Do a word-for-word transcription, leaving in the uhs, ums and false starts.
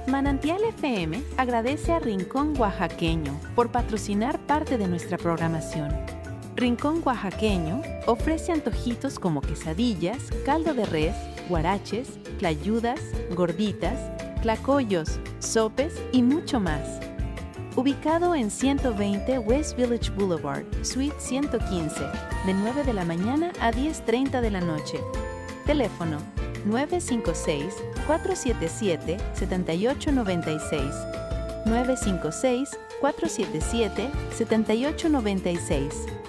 Manantial F M agradece a Rincón Oaxaqueño por patrocinar parte de nuestra programación. Rincón Oaxaqueño ofrece antojitos como quesadillas, caldo de res, guaraches, tlayudas, gorditas, tlacoyos, sopes y mucho más. Ubicado en ciento veinte West Village Boulevard, Suite ciento quince, de nueve de la mañana a diez treinta de la noche. Teléfono nueve cinco seis, cuatro siete siete, siete ocho nueve seis, nueve cinco seis, cuatro siete siete, siete ocho nueve seis.